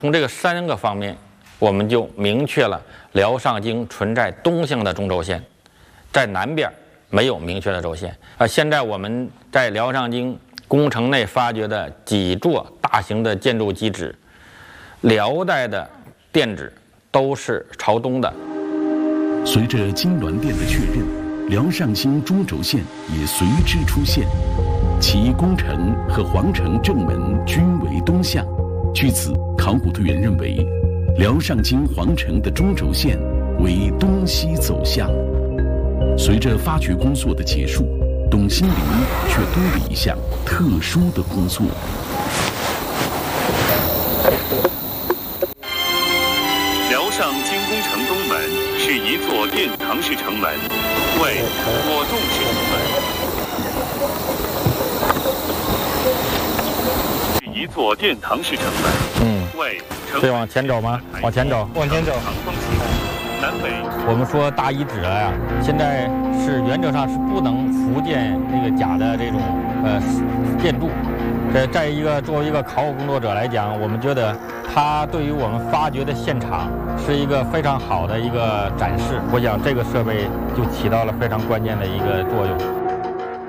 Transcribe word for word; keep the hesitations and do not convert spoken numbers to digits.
从这个三个方面，我们就明确了辽上京存在东向的中轴线，在南边没有明确的轴线。啊，现在我们在辽上京工程内发掘的几座大型的建筑基址，辽代的店址都是朝东的。 随着金銮殿的确认，辽上京中轴线也随之出现，其宫城和皇城正门均为东向。据此，考古队员认为，辽上京皇城的中轴线为东西走向。随着发掘工作的结束，董兴林却多了一项特殊的工作。 辽上京宫城东门是一座殿堂式城门，为果冻式城门。是一座殿堂式城门。 嗯， 为对，往前走吗？往前走， 往前走。 长方形，南北。 我们说大遗址了呀，现在是原则上是不能复建那个假的这种呃建筑。这在一个作为一个考古工作者来讲，我们觉得它对于我们发掘的现场是一个非常好的一个展示。我想这个设备就起到了非常关键的一个作用。